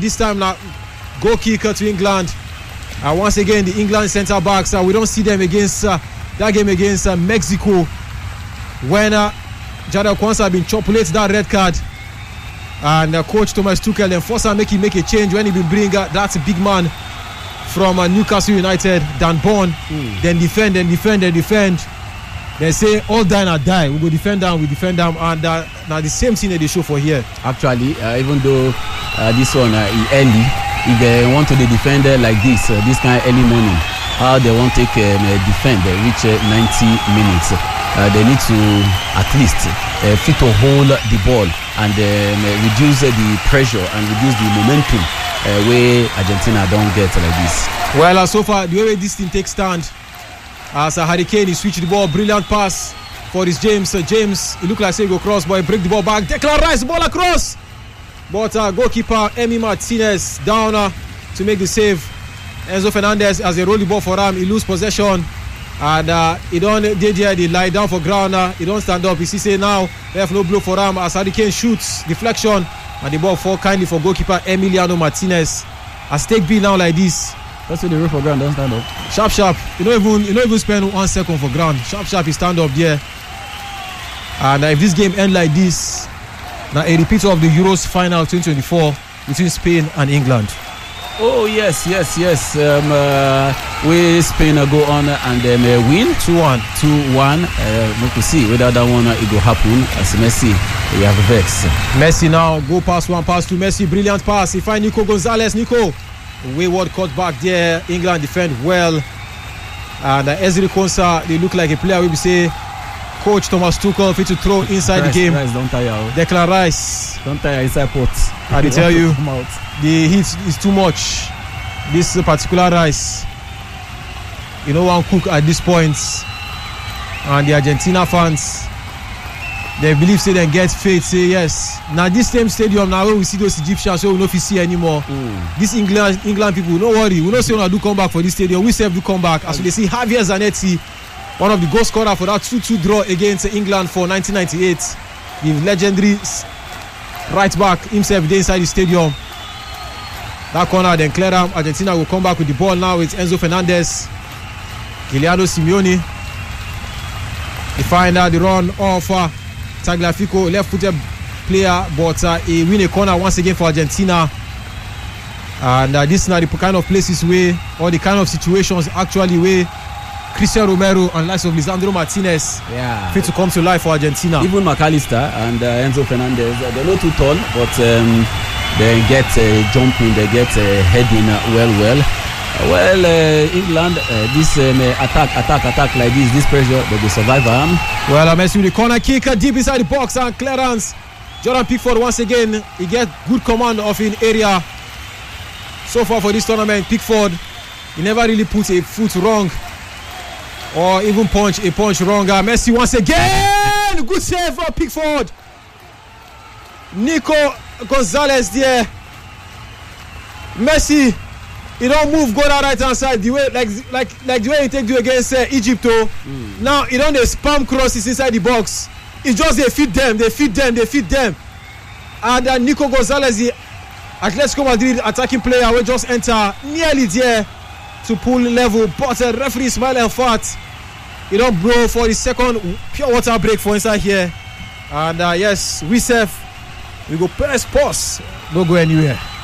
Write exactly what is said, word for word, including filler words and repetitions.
this time now, goal kicker to England. And uh, once again, the England centre backs, uh, we don't see them against uh, that game against uh, Mexico when uh, Jadon Kwanzaa been chopulated that red card. And uh, coach Thomas Tuchel then force him make him make a change when he been bring uh, that big man from uh, Newcastle United, Dan Burn. Mm. Then defend, then defend, then defend. They say all die or die. We go defend them, we defend them, and uh, now the same thing that they show for here. Actually, uh, even though uh, this one uh, is early, if they want to defend uh, like this, uh, this kind of early morning, how they want to take um, uh, defend, uh, reach uh, ninety minutes, uh, they need to at least uh, fit to hold the ball and um, uh, reduce uh, the pressure and reduce the momentum uh, where Argentina don't get like this. Well, uh, so far the way this thing takes stand. As a Harry Kane, he switched the ball, brilliant pass for his James. Uh, James, it looked like he go cross, but he break the ball back. Declan Rice, ball across. But uh, goalkeeper Emi Martinez down uh, to make the save. Enzo Fernandez, as they roll the ball for him, he lose possession. And uh, he don't did here, they lie down for ground. Uh, he don't stand up. You see, say now, they have no blow for him. As Harry Kane shoots, deflection, and the ball fall kindly for goalkeeper Emiliano Martinez. As take B now like this. That's what they roll for ground, don't stand up. Sharp, sharp. You don't even, you don't even spend one second for ground. Sharp, sharp, you stand up there. And uh, if this game end like this, now a repeat of the Euros final twenty twenty-four between Spain and England. Oh yes, yes, yes. Um, uh, we Spain uh, go on and then uh, win two one. two one. Uh, we can see whether that one uh, it go happen. As Messi, we have a vex. Messi now go pass one, pass two. Messi, brilliant pass. He find Nico Gonzalez. Nico. Wayward cut back there. England defend well. And uh, Ezri Konsa, they look like a player we be say coach Thomas Tuchel fit to throw inside Rice, the game. Rice, don't tire. Declan Rice. Don't tire inside pot. I they tell you, the heat is too much. This particular Rice, you know, one cook at this point. And the Argentina fans, they believe say they get faith, say yes. Now this same stadium now where we see those Egyptians, so we don't see anymore. Mm. This England England people, no worry, we don't say we do come back for this stadium. We say do come back. As we see Javier Zanetti, one of the goal scorers for that two two draw against England for nineteen ninety-eight. The legendary right back himself there inside the stadium. That corner then clear up. Argentina will come back with the ball now with Enzo Fernandez. Giuliano Simeone. He find out the run of uh, Tagliafico, left-footed player, but uh, he win a corner once again for Argentina. And uh, this is not the kind of places where, or the kind of situations actually where Cristiano Romero and likes of Lisandro Martinez yeah. fit to come to life for Argentina. Even McAllister and uh, Enzo Fernandez, uh, they're not too tall, but um, they get uh, jumping, they get uh, heading uh, well, well. Uh, well, uh, England, uh, this um, uh, attack, attack, attack like this, this pressure, they will survive. Um. Well, uh, Messi with the corner kick uh, deep inside the box and clearance. Jordan Pickford once again, he get good command of in area. So far for this tournament, Pickford, he never really put a foot wrong or even punch a punch wrong. Uh, Messi once again, good save for Pickford. Nico Gonzalez there. Messi, he don't move, go down right hand side the way like like like the way he take you against uh, Egypt. Oh, mm. Now he don't they spam crosses inside the box. It's just they feed them, they feed them, they feed them. And uh, Nico Gonzalez, the Atletico Madrid attacking player, will just enter nearly there to pull level, but uh, referee Ismail El Fat, he don't blow for the second pure water break for inside here. And uh, yes, we safe. We go press pause. Don't go anywhere.